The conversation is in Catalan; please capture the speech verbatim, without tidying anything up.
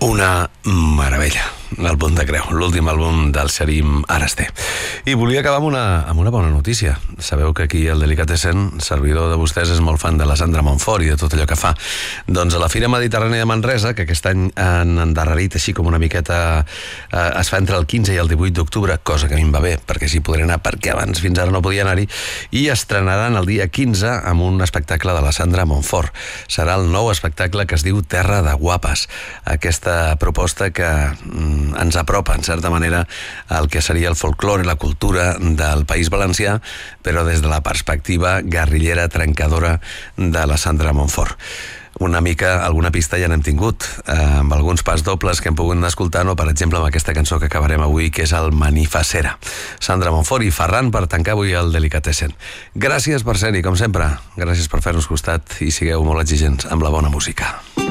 Una meravella, l'àlbum de Creu, l'últim àlbum del Xarim Araster. I volia acabar amb una, amb una bona notícia. Sabeu que aquí el Delicatessen, servidor de vostès, és molt fan de la Sandra Montfort i de tot allò que fa. Doncs a la Fira Mediterrània de Manresa, que aquest any han endarrerit així com una miqueta, eh, es fa entre el quinze i el divuit d'octubre, cosa que a mi em va bé, perquè així podré anar, perquè abans fins ara no podia anar-hi, i estrenaran el dia quinze amb un espectacle de la Sandra Montfort. Serà el nou espectacle que es diu Terra de Guapes. Aquesta proposta que mm, ens apropa, en certa manera, al que seria el folklore i la cultura del País Valencià, però des de la perspectiva guerrillera trencadora de la Sandra Montfort. Una mica, alguna pista ja n'hem tingut, eh, amb alguns pas dobles que hem pogut anar escoltant, o per exemple amb aquesta cançó que acabarem avui, que és el Manifacera. Sandra Montfort i Ferran per tancar avui el Delicatessen. Gràcies per ser-hi, com sempre. Gràcies per fer-nos costat i sigueu molt exigents amb la bona música.